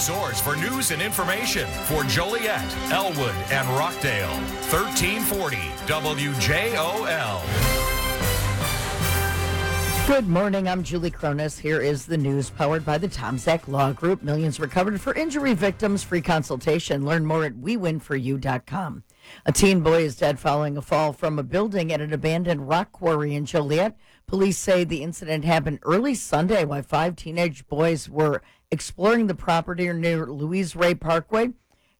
source for news and information for Joliet, Elwood, and Rockdale. 1340 WJOL. Good morning. I'm Julie Cronus. Here is the news powered by the Tom Zach Law Group. Millions recovered for injury victims. Free consultation. Learn more at wewinforyou.com. A teen boy is dead following a fall from a building at an abandoned rock quarry in Joliet. Police say the incident happened early Sunday while 5 teenage boys were exploring the property near Louise Ray Parkway,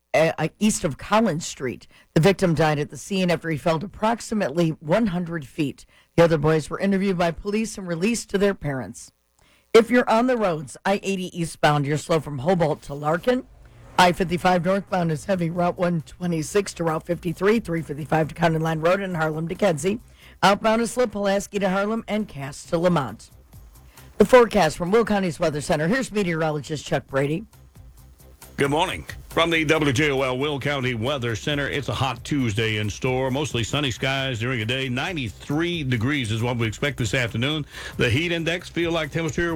east of Collins Street. The victim died at the scene after he fell approximately 100 feet. The other boys were interviewed by police and released to their parents. If you're on the roads, I-80 eastbound, you're slow from Hobart to Larkin. I-55 northbound is heavy, Route 126 to Route 53, 355 to County Line Road, and Harlem to Kedzie. Outbound is slow, Pulaski to Harlem, and Cass to Lamont. The forecast from Will County's Weather Center. Here's meteorologist Chuck Brady. Good morning. From the WJOL Will County Weather Center, it's a hot Tuesday in store. Mostly sunny skies during the day. 93 degrees is what we expect this afternoon. The heat index, feel like temperature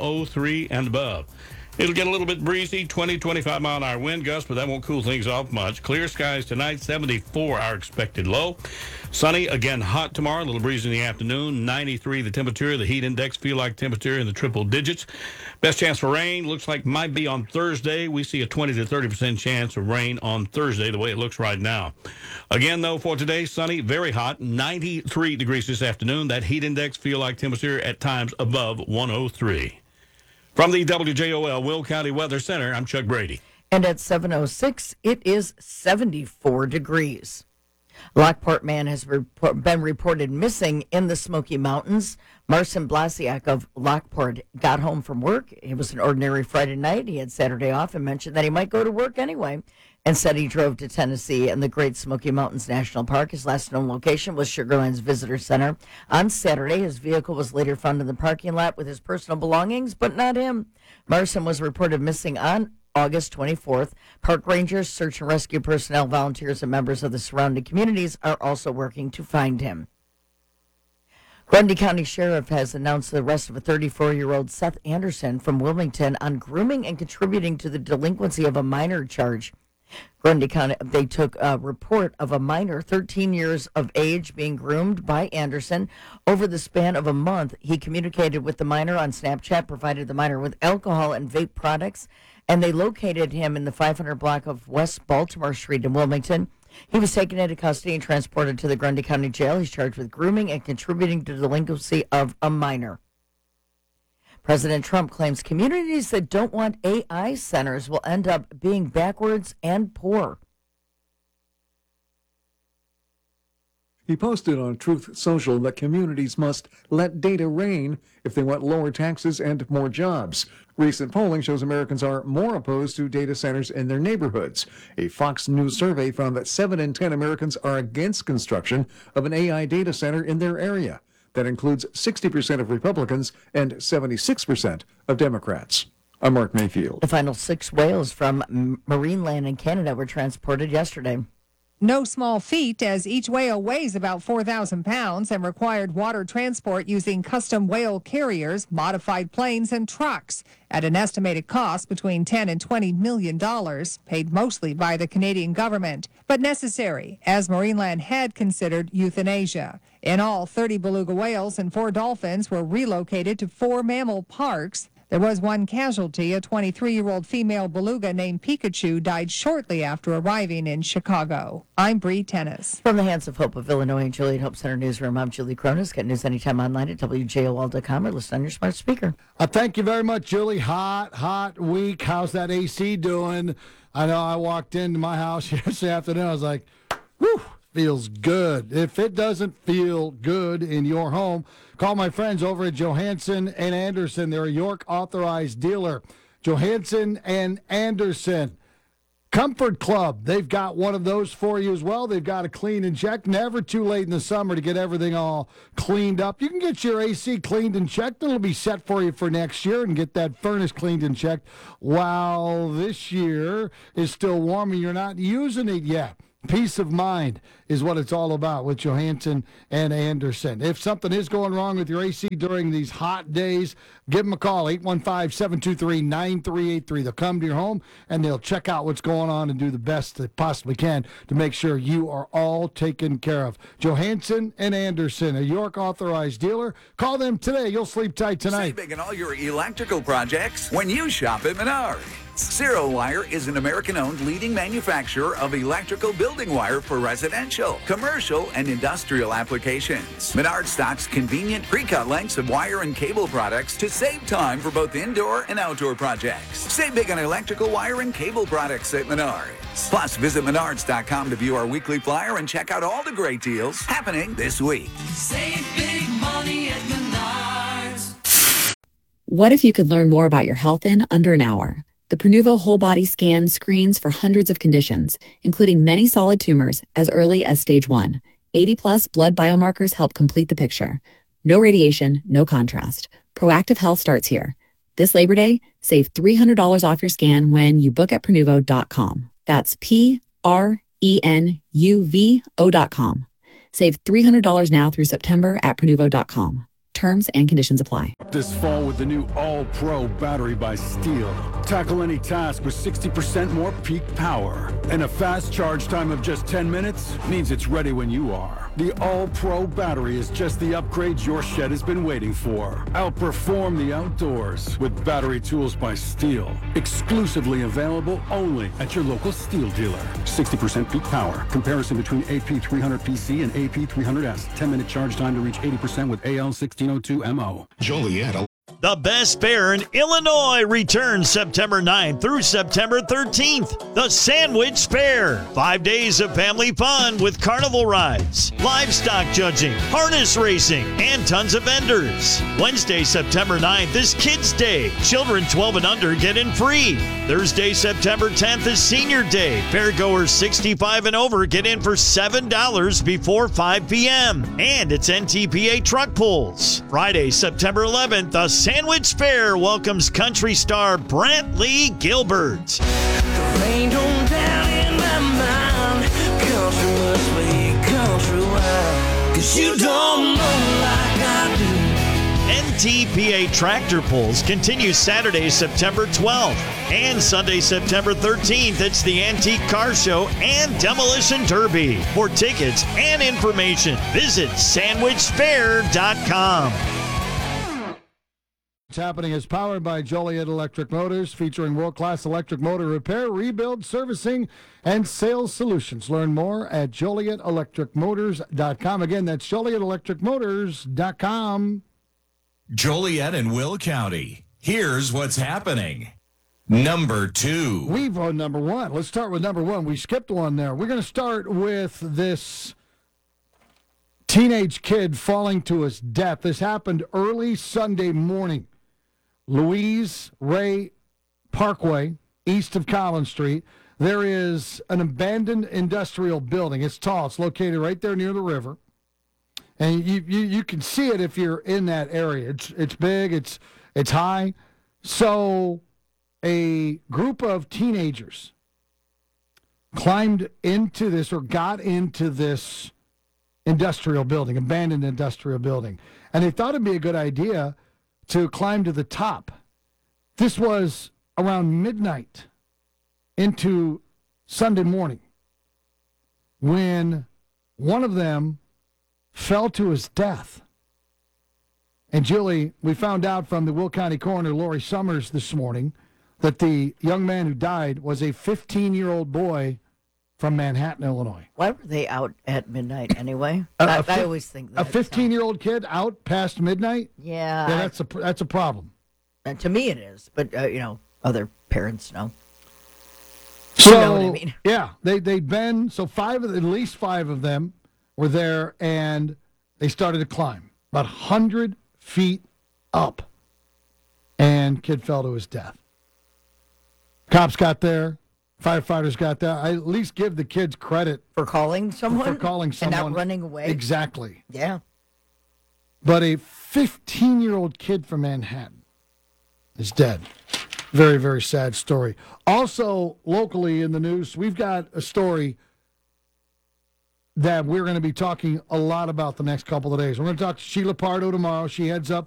103 and above. It'll get a little bit breezy, 20-25 mile an hour wind gusts, but that won't cool things off much. Clear skies tonight, 74 our expected low. Sunny, again hot tomorrow, a little breezy in the afternoon, 93 the temperature. The heat index, feel like temperature in the triple digits. Best chance for rain, looks like might be on Thursday. We see a 20 to 30% chance of rain on Thursday, the way it looks right now. Again, though, for today, sunny, very hot, 93 degrees this afternoon. That heat index, feel like temperature at times above 103. From the WJOL Will County Weather Center, I'm Chuck Brady. And at 7:06, it is 74 degrees. Lockport man has been reported missing in the Smoky Mountains. Marcin Blasiak of Lockport got home from work. It was an ordinary Friday night. He had Saturday off and mentioned that he might go to work anyway, and said he drove to Tennessee and the Great Smoky Mountains National Park. His last known location was Sugar Land's Visitor Center. On Saturday, his vehicle was later found in the parking lot with his personal belongings, but not him. Marcin was reported missing on August 24th. Park rangers, search and rescue personnel, volunteers, and members of the surrounding communities are also working to find him. Grundy County Sheriff has announced the arrest of a 34-year-old Seth Anderson from Wilmington on grooming and contributing to the delinquency of a minor charge. Grundy County, they took a report of a minor 13 years of age being groomed by Anderson. Over the span of a month, he communicated with the minor on Snapchat, provided the minor with alcohol and vape products, and they located him in the 500 block of West Baltimore Street in Wilmington. He was taken into custody and transported to the Grundy County Jail. He's charged with grooming and contributing to the delinquency of a minor. President Trump claims communities that don't want AI centers will end up being backwards and poor. He posted on Truth Social that communities must let data reign if they want lower taxes and more jobs. Recent polling shows Americans are more opposed to data centers in their neighborhoods. A Fox News survey found that 7 in 10 Americans are against construction of an AI data center in their area. That includes 60% of Republicans and 76% of Democrats. I'm Mark Mayfield. The final 6 whales from Marineland in Canada were transported yesterday. No small feat, as each whale weighs about 4,000 pounds and required water transport using custom whale carriers, modified planes, and trucks at an estimated cost between $10 and $20 million, paid mostly by the Canadian government, but necessary, as Marineland had considered euthanasia. In all, 30 beluga whales and 4 dolphins were relocated to 4 mammal parks. There was one casualty. A 23-year-old female beluga named Pikachu died shortly after arriving in Chicago. I'm Bree Tennis. From the Hands of Hope of Illinois and Juliet Hope Center Newsroom, I'm Julie Cronus. Get news anytime online at WJOL.com or listen on your smart speaker. Thank you very much, Julie. Hot week. How's that AC doing? I know I walked into my house yesterday afternoon. I was like, whew. Feels good. If it doesn't feel good in your home, call my friends over at Johansson and Anderson. They're a York authorized dealer. Johansson and Anderson. Comfort Club, they've got one of those for you as well. They've got a clean and check. Never too late in the summer to get everything all cleaned up. You can get your AC cleaned and checked. It'll be set for you for next year, and get that furnace cleaned and checked while this year is still warm and you're not using it yet. Peace of mind is what it's all about with Johansson and Anderson. If something is going wrong with your AC during these hot days, give them a call, 815-723-9383. They'll come to your home, and they'll check out what's going on and do the best they possibly can to make sure you are all taken care of. Johansson and Anderson, a York authorized dealer. Call them today. You'll sleep tight tonight. Save big on all your electrical projects when you shop at Menards. Zero Wire is an American-owned leading manufacturer of electrical building wire for residential, commercial, and industrial applications. Menards stocks convenient pre-cut lengths of wire and cable products to save time for both indoor and outdoor projects. Save big on electrical wire and cable products at Menards. Plus, visit Menards.com to view our weekly flyer and check out all the great deals happening this week. Save big money at Menards. What if you could learn more about your health in under an hour? The Prenuvo Whole Body Scan screens for hundreds of conditions, including many solid tumors as early as stage 1. 80-plus blood biomarkers help complete the picture. No radiation, no contrast. Proactive health starts here. This Labor Day, save $300 off your scan when you book at Prenuvo.com. That's Prenuvo.com. Save $300 now through September at Prenuvo.com. Terms and conditions apply. This fall with the new All-Pro battery by Steel. Tackle any task with 60% more peak power. And a fast charge time of just 10 minutes means it's ready when you are. The All-Pro battery is just the upgrade your shed has been waiting for. Outperform the outdoors with battery tools by Steel. Exclusively available only at your local Steel dealer. 60% peak power. Comparison between AP300PC and AP300S. 10-minute charge time to reach 80% with AL1602MO. Joliet. The Best Fair in Illinois returns September 9th through September 13th. The Sandwich Fair. 5 days of family fun with carnival rides, livestock judging, harness racing, and tons of vendors. Wednesday, September 9th is Kids Day. Children 12 and under get in free. Thursday, September 10th is Senior Day. Fairgoers 65 and over get in for $7 before 5 p.m. And it's NTPA truck pulls. Friday, September 11th, the Sandwich Fair welcomes country star Brantley Gilbert. The rain don't down in my mind. Country must be country wild. 'Cause you don't know like I do. NTPA tractor pulls continue Saturday, September 12th. And Sunday, September 13th, it's the Antique Car Show and Demolition Derby. For tickets and information, visit sandwichfair.com. What's happening is powered by Joliet Electric Motors, featuring world-class electric motor repair, rebuild, servicing, and sales solutions. Learn more at JolietElectricMotors.com. Again, that's JolietElectricMotors.com. Joliet and Will County. Here's what's happening. Number 2. We've on number 1. Let's start with number 1. We skipped one there. We're going to start with this teenage kid falling to his death. This happened early Sunday morning. Louise Ray Parkway, east of Collins Street. There is an abandoned industrial building. It's tall. It's located right there near the river. And you can see it if you're in that area. It's big. It's high. So a group of teenagers climbed into this or got into this industrial building, abandoned industrial building. And they thought it'd be a good idea to climb to the top. This was around midnight into Sunday morning when one of them fell to his death. And Julie, we found out from the Will County coroner, Lori Summers, this morning that the young man who died was a 15-year-old boy from Manhattan, Illinois. Why were they out at midnight anyway? I always think that. A 15-year-old kid out past midnight? Yeah. That's a problem. To me it is, but, other parents know. So, you know what I mean? Yeah, they'd been, so at least five of them were there, and they started to climb about 100 feet up, and kid fell to his death. Cops got there. Firefighters got there. I at least give the kids credit. For calling someone? For calling someone. And not running away? Exactly. Yeah. But a 15-year-old kid from Manhattan is dead. Very, very sad story. Also, locally in the news, we've got a story that we're going to be talking a lot about the next couple of days. We're going to talk to Sheila Pardo tomorrow. She heads up